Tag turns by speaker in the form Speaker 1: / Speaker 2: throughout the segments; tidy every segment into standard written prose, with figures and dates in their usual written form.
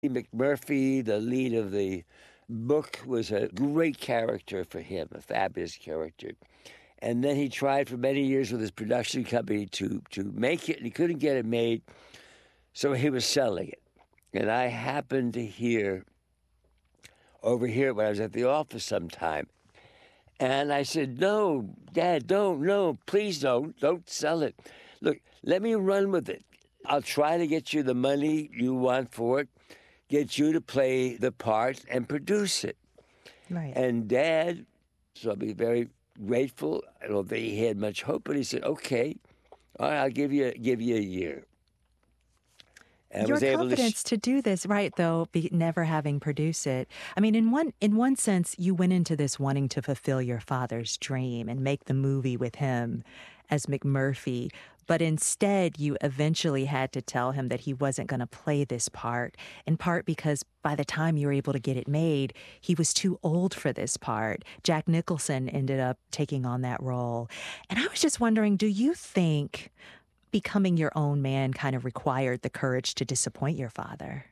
Speaker 1: McMurphy, the lead of the book, was a great character for him, a fabulous character. And then he tried for many years with his production company to make it, and he couldn't get it made, so he was selling it. And I happened to overhear it when I was at the office sometime. And I said, "No, Dad, don't, no, please don't sell it. Look, let me run with it. I'll try to get you the money you want for it, get you to play the part and produce it."
Speaker 2: Right.
Speaker 1: And Dad, so I'll be very grateful. I don't think he had much hope, but he said, "Okay, all right, I'll give you a year." And
Speaker 2: Your
Speaker 1: was able to.
Speaker 2: confidence to do this, right, though, never having produced it. I mean, in one sense, you went into this wanting to fulfill your father's dream and make the movie with him as McMurphy, but instead you eventually had to tell him that he wasn't going to play this part, in part because by the time you were able to get it made, he was too old for this part. Jack Nicholson ended up taking on that role. And I was just wondering, do you think becoming your own man kind of required the courage to disappoint your father?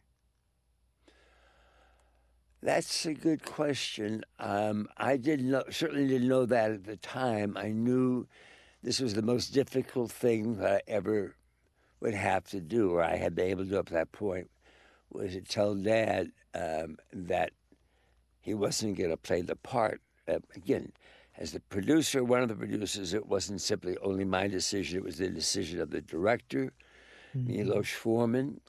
Speaker 1: That's a good question. I didn't know, certainly didn't know that at the time. I knew this was the most difficult thing that I ever would have to do, or I had been able to do up to that point, was to tell Dad that he wasn't going to play the part. Again, as the producer, one of the producers, it wasn't simply only my decision, it was the decision of the director,
Speaker 2: Mhm.
Speaker 1: Milos Forman.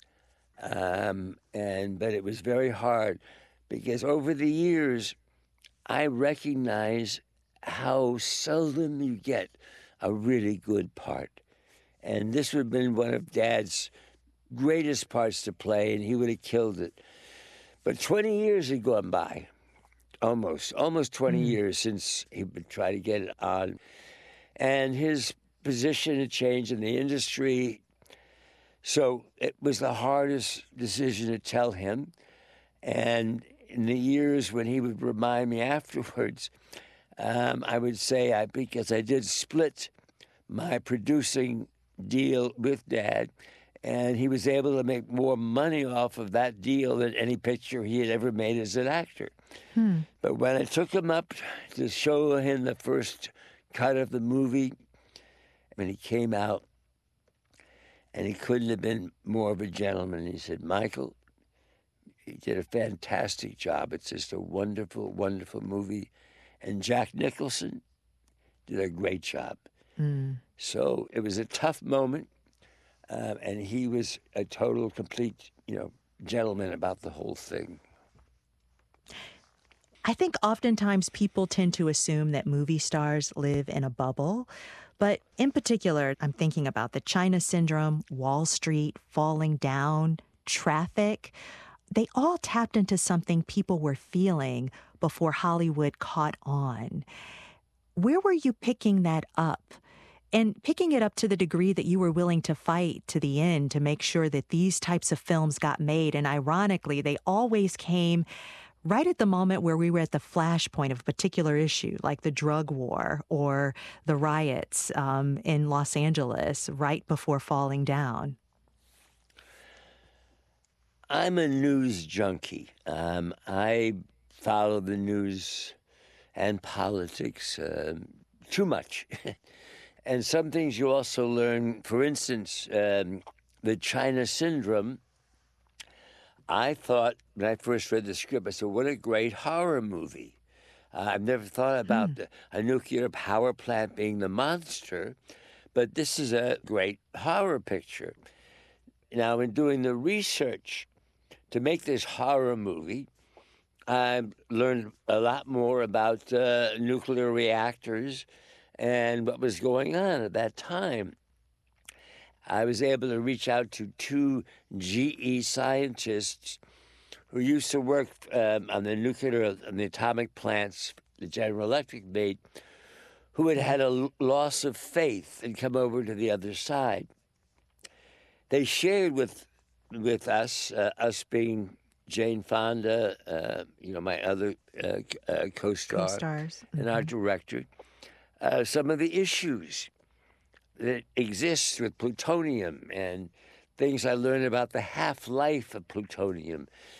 Speaker 1: But it was very hard because over the years, I recognize how seldom you get a really good part. And this would have been one of Dad's greatest parts to play, and he would have killed it. But 20 years had gone by, almost 20
Speaker 2: Mm.
Speaker 1: years since he would try to get it on. And his position had changed in the industry. So it was the hardest decision to tell him. And in the years when he would remind me afterwards, I would say, because I did split my producing deal with Dad, and he was able to make more money off of that deal than any picture he had ever made as an actor.
Speaker 2: Hmm.
Speaker 1: But when I took him up to show him the first cut of the movie, when he came out, and he couldn't have been more of a gentleman, he said, "Michael, you did a fantastic job. It's just a wonderful, wonderful movie. And Jack Nicholson did a great job."
Speaker 2: Mm.
Speaker 1: So it was a tough moment, and he was a total, complete, gentleman about the whole thing.
Speaker 2: I think oftentimes people tend to assume that movie stars live in a bubble. But in particular, I'm thinking about the China Syndrome, Wall Street, Falling Down, Traffic. They all tapped into something people were feeling before Hollywood caught on. Where were you picking that up? And picking it up to the degree that you were willing to fight to the end to make sure that these types of films got made. And ironically, they always came right at the moment where we were at the flashpoint of a particular issue, like the drug war or the riots in Los Angeles right before falling down.
Speaker 1: I'm a news junkie. I follow the news and politics too much. And some things you also learn, for instance, the China Syndrome. I thought when I first read the script, I said, what a great horror movie. I've never thought about
Speaker 2: Hmm.
Speaker 1: a nuclear power plant being the monster, but this is a great horror picture. Now, in doing the research to make this horror movie, I learned a lot more about nuclear reactors and what was going on at that time. I was able to reach out to two GE scientists who used to work on the nuclear and the atomic plants the General Electric made, who had had a loss of faith and come over to the other side. They shared with us being Jane Fonda, my other
Speaker 2: Co
Speaker 1: co-star,
Speaker 2: stars.
Speaker 1: and our director, some of the issues that exist with plutonium and things I learned about the half-life of plutonium.